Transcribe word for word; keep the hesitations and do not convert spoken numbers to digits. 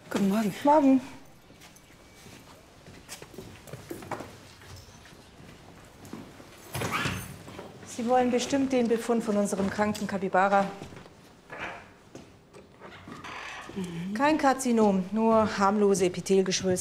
Guten Morgen. Morgen. Sie wollen bestimmt den Befund von unserem kranken Kapibara. Mhm. Kein Karzinom, nur harmlose Epithelgeschwülste.